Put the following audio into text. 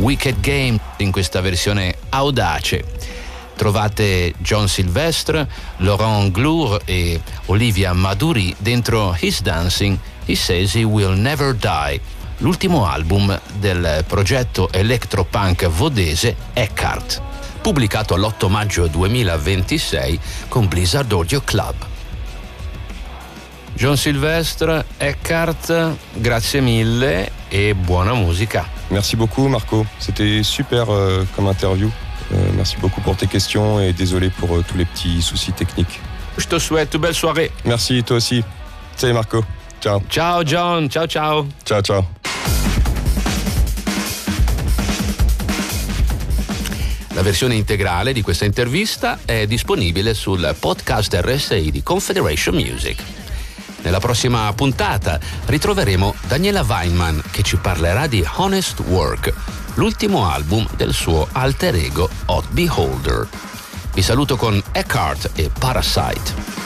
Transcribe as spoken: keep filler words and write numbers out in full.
Wicked Game in questa versione audace. Trovate John Sylvestre, Laurent Glour e Olivia Maduri dentro His Dancing, He Says He Will Never Die, l'ultimo album del progetto electropunk vodese Eckhart, pubblicato l'otto maggio duemilaventisei con Blizzard Audio Club. John Sylvestre, Eckhart, grazie mille e buona musica. Merci beaucoup Marco, c'était super euh, comme interview. Euh, merci beaucoup pour tes questions et désolé pour euh, tous les petits soucis techniques. Je te souhaite une belle soirée. Merci, toi aussi. Salut Marco. Ciao. Ciao John, ciao ciao. Ciao ciao. La versione integrale di questa intervista è disponibile sul podcast R S I di Confederation Music. Nella prossima puntata ritroveremo Daniela Weinman che ci parlerà di Honest Work, l'ultimo album del suo alter ego Hot Beholder. Vi saluto con Eckhart e Parasite.